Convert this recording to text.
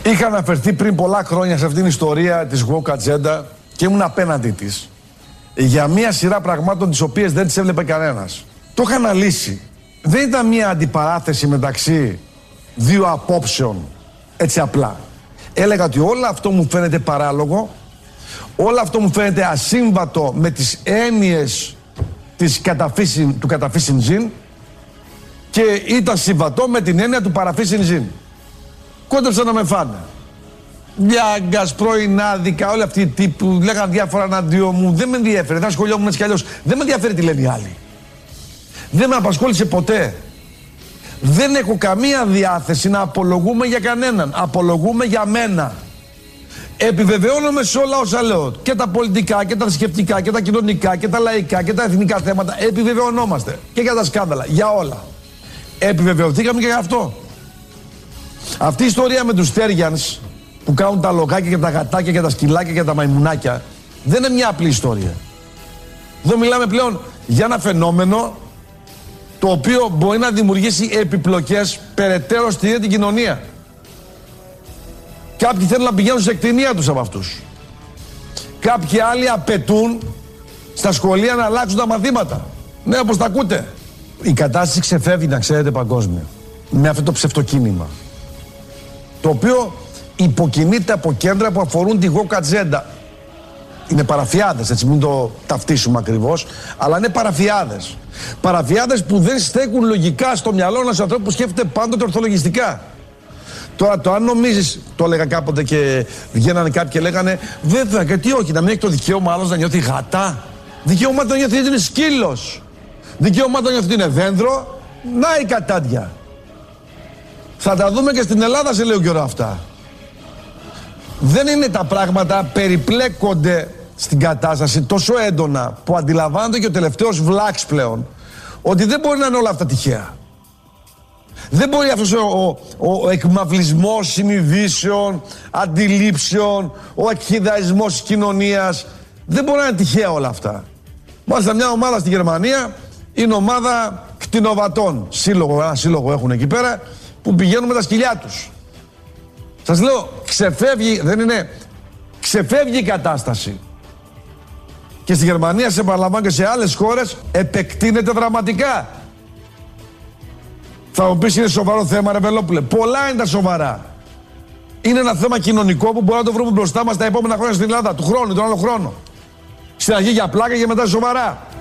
Είχα αναφερθεί πριν πολλά χρόνια σε αυτήν την ιστορία της woke agenda και ήμουν απέναντί της για μία σειρά πραγμάτων τις οποίες δεν τις έβλεπε κανένας. Το είχα αναλύσει. Δεν ήταν μία αντιπαράθεση μεταξύ δύο απόψεων έτσι απλά. Έλεγα ότι όλο αυτό μου φαίνεται παράλογο, όλο αυτό μου φαίνεται ασύμβατο με τις έννοιες του καταφύσιν ζήν και ήταν συμβατό με την έννοια του παραφύσιν ζήν. Κόντεψαν να με φάνε. Λιάγκας, πρωινάδικα, όλοι αυτοί οι τύποι που λέγαν διάφορα εναντίον μου, δεν με ενδιαφέρει, δεν ασχολιόμουν έτσι κι αλλιώς. Δεν με ενδιαφέρει τι λένε οι άλλοι. Δεν με απασχόλησε ποτέ. Δεν έχω καμία διάθεση να απολογούμε για κανέναν. Απολογούμε για μένα. Επιβεβαιώνομαι σε όλα όσα λέω. Και τα πολιτικά, και τα θρησκευτικά, και τα κοινωνικά, και τα λαϊκά, και τα εθνικά θέματα. Επιβεβαιωνόμαστε. Και για τα σκάνδαλα. Για όλα. Επιβεβαιωθήκαμε και για αυτό. Αυτή η ιστορία με τους Στέργιανς που κάνουν τα λογάκια και τα γατάκια και τα σκυλάκια και τα μαϊμουνάκια δεν είναι μια απλή ιστορία. Εδώ μιλάμε πλέον για ένα φαινόμενο το οποίο μπορεί να δημιουργήσει επιπλοκές περαιτέρω στην ίδια την κοινωνία. Κάποιοι θέλουν να πηγαίνουν σε εκτενία τους από αυτούς. Κάποιοι άλλοι απαιτούν στα σχολεία να αλλάξουν τα μαθήματα. Ναι, όπως τα ακούτε. Η κατάσταση ξεφεύγει, να ξέρετε, παγκόσμια. Με αυτό το ψευτοκίνημα. Το οποίο υποκινείται από κέντρα που αφορούν τη woke agenda. Είναι παραφιάδες, έτσι, μην το ταυτίσουμε ακριβώς, αλλά είναι παραφιάδες. Παραφιάδες που δεν στέκουν λογικά στο μυαλό ενός ανθρώπου που σκέφτεται πάντοτε ορθολογιστικά. Τώρα, το αν νομίζεις, το έλεγα κάποτε και βγαίνανε κάποιοι και λέγανε, βέβαια, γιατί όχι, να μην έχει το δικαίωμα άλλος να νιώθει γατά. Δικαίωμα να νιώθει ότι είναι σκύλος. Δικαίωμα να νιώθει ότι είναι δέντρο. Να η κατάντια. Θα τα δούμε και στην Ελλάδα σε λίγο καιρό αυτά. Δεν είναι τα πράγματα, περιπλέκονται στην κατάσταση τόσο έντονα που αντιλαμβάνεται και ο τελευταίος βλάξ πλέον ότι δεν μπορεί να είναι όλα αυτά τυχαία. Δεν μπορεί αυτός ο εκμαυλισμός συνειδήσεων, αντιλήψεων, ο εκχυδαϊσμός της κοινωνίας, δεν μπορεί να είναι τυχαία όλα αυτά. Μάλιστα μια ομάδα στη Γερμανία είναι ομάδα κτηνοβατών. Ένα σύλλογο έχουν εκεί πέρα που πηγαίνουν με τα σκυλιά τους. Σας λέω, ξεφεύγει η κατάσταση. Και στη Γερμανία, σε παραλαμβάνω και σε άλλες χώρες, επεκτείνεται δραματικά. Θα μου πεις είναι σοβαρό θέμα, ρε Βελόπουλε. Πολλά είναι τα σοβαρά. Είναι ένα θέμα κοινωνικό που μπορούμε να το βρούμε μπροστά μας τα επόμενα χρόνια στην Ελλάδα, του χρόνου, τον άλλο χρόνο. Στην αρχή για πλάκα και μετά σοβαρά.